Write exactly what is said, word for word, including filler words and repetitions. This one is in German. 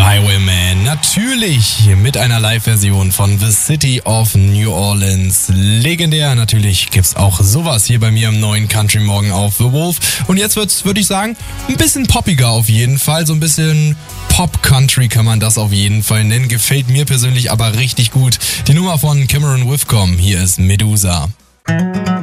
The Highwayman, natürlich mit einer Live-Version von The City of New Orleans. Legendär, natürlich gibt's auch sowas hier bei mir im neuen Country Morgen auf The Wolf. Und jetzt wird's, würde ich sagen, ein bisschen poppiger auf jeden Fall, so ein bisschen Pop-Country kann man das auf jeden Fall nennen. Gefällt mir persönlich aber richtig gut. Die Nummer von Cameron Whitcomb, hier ist Medusa.